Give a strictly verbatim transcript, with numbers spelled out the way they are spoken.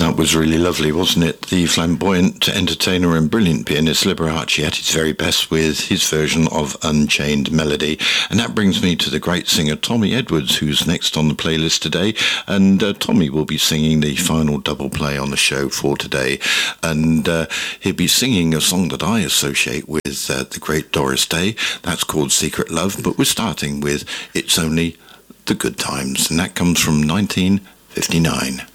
That was really lovely, wasn't it? The flamboyant entertainer and brilliant pianist Liberace at his very best with his version of Unchained Melody. And that brings me to the great singer Tommy Edwards, who's next on the playlist today. And uh, Tommy will be singing the final double play on the show for today. And uh, he'll be singing a song that I associate with uh, the great Doris Day. That's called Secret Love. But we're starting with It's Only the Good Times. And that comes from nineteen fifty-nine.